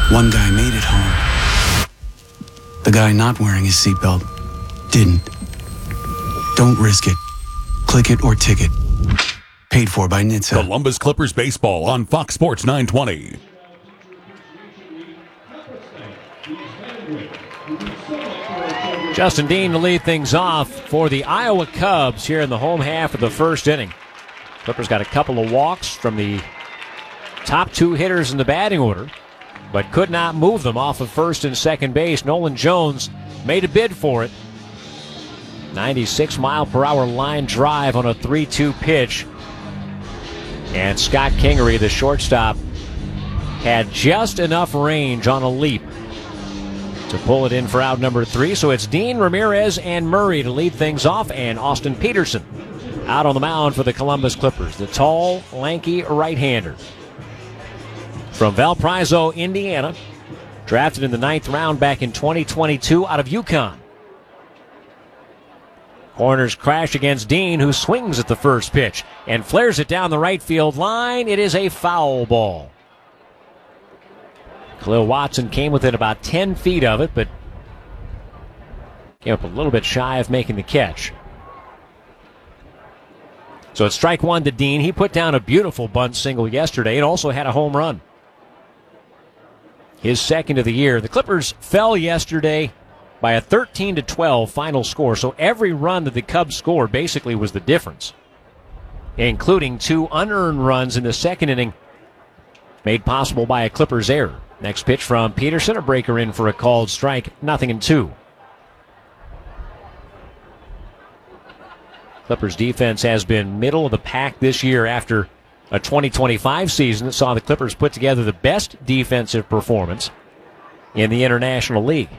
One guy made it home. The guy not wearing his seatbelt didn't. Don't risk it. Click it or ticket. Paid for by NHTSA. Columbus Clippers baseball on Fox Sports 920. Justin Dean to lead things off for the Iowa Cubs here in the home half of the first inning. Clippers got a couple of walks from the top two hitters in the batting order, but could not move them off of first and second base. Nolan Jones made a bid for it. 96-mile-per-hour line drive on a 3-2 pitch. And Scott Kingery, the shortstop, had just enough range on a leap to pull it in for out number 3. So it's Dean, Ramirez, and Murray to lead things off, and Austin Peterson out on the mound for the Columbus Clippers, the tall, lanky right-hander. From Valparaiso, Indiana, drafted in the 9th round back in 2022 out of UConn. Corners crash against Dean, who swings at the first pitch and flares it down the right field line. It is a foul ball. Khalil Watson came within about 10 feet of it, but came up a little bit shy of making the catch. So it's strike one to Dean. He put down a beautiful bunt single yesterday and also had a home run. His second of the year. The Clippers fell yesterday by a 13-12 final score. So every run that the Cubs scored basically was the difference, including 2 unearned runs in the second inning made possible by a Clippers error. Next pitch from Peterson, a breaker in for a called strike, 0-2. Clippers defense has been middle of the pack this year after a 2025 season that saw the Clippers put together the best defensive performance in the International League.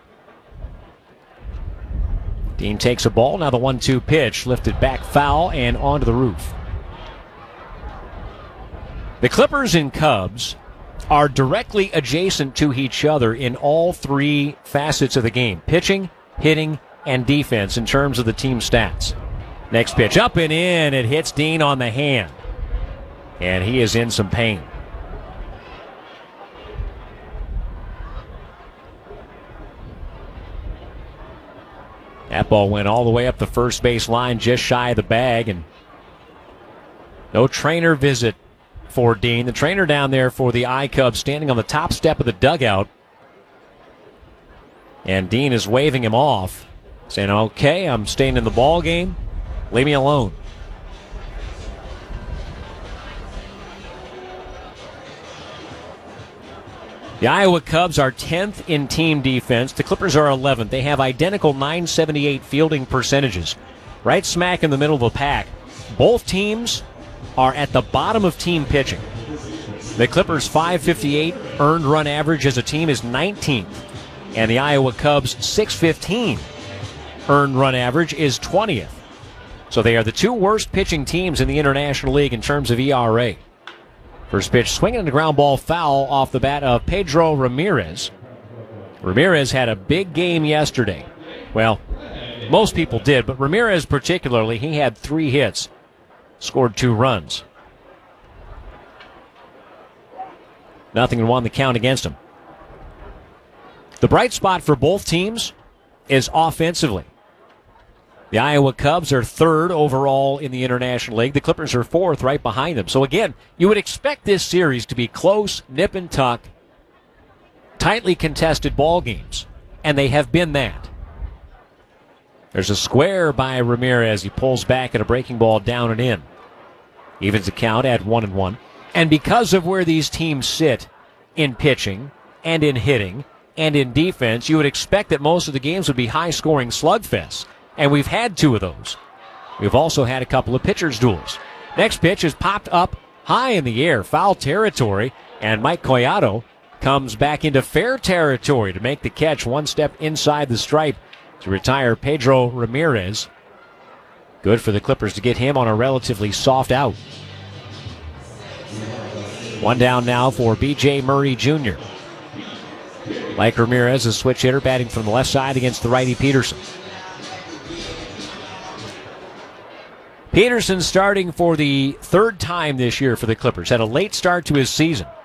Dean takes a ball. Now the 1-2 pitch, lifted back foul and onto the roof. The Clippers and Cubs are directly adjacent to each other in all 3 facets of the game: pitching, hitting, and defense in terms of the team stats. Next pitch up and in. It hits Dean on the hand, and he is in some pain. That ball went all the way up the first base line, just shy of the bag, and no trainer visit for Dean. The trainer down there for the I-Cubs standing on the top step of the dugout, and Dean is waving him off, saying, "Okay, I'm staying in the ball game. Leave me alone." The Iowa Cubs are 10th in team defense. The Clippers are 11th. They have identical .978 fielding percentages, right smack in the middle of the pack. Both teams are at the bottom of team pitching. The Clippers' .558 earned run average as a team is 19th, and the Iowa Cubs' .615 earned run average is 20th. So they are the 2 worst pitching teams in the International League in terms of ERA. First pitch swinging and a ground ball foul off the bat of Pedro Ramirez. Ramirez had a big game yesterday. Well, most people did, but Ramirez particularly, he had 3 hits, scored 2 runs. 0-1 the count against him. The bright spot for both teams is offensively. The Iowa Cubs are 3rd overall in the International League. The Clippers are 4th, right behind them. So again, you would expect this series to be close, nip and tuck, tightly contested ball games, and they have been that. There's a square by Ramirez. He pulls back at a breaking ball down and in. Evens the count at 1-1. And because of where these teams sit in pitching and in hitting and in defense, you would expect that most of the games would be high-scoring slugfests. And we've had 2 of those. We've also had a couple of pitchers' duels. Next pitch is popped up high in the air, foul territory, and Mike Collado comes back into fair territory to make the catch 1 step inside the stripe to retire Pedro Ramirez. Good for the Clippers to get him on a relatively soft out. 1 down now for B.J. Murray Jr. Like Ramirez, a switch hitter batting from the left side against the righty Peterson. Peterson starting for the 3rd time this year for the Clippers. Had a late start to his season.